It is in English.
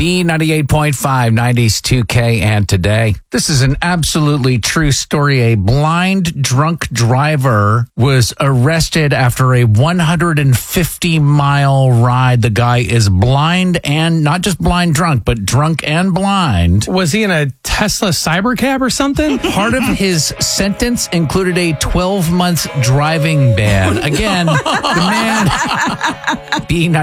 B98.5, 90s 2K, and today. This is an absolutely true story. A blind drunk driver was arrested after a 150-mile ride. The guy is blind and not just blind drunk, but drunk and blind. Was he in a Tesla Cybercab or something? Part of his sentence included a 12-month driving ban. Again, the man... B98.